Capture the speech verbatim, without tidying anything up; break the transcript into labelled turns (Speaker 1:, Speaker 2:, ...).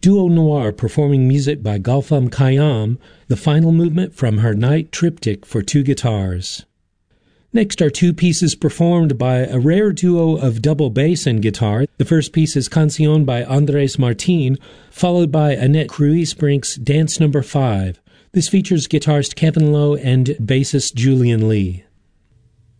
Speaker 1: Duo Noir performing music by Gulfam Khayyam, the final movement from her Night Triptych for two guitars. Next are two pieces performed by a rare duo of double bass and guitar. The first piece is Canción by Andres Martin, followed by Annette Cruise-Brink's Dance Number five. This features guitarist Kevin Lowe and bassist Julian Lee.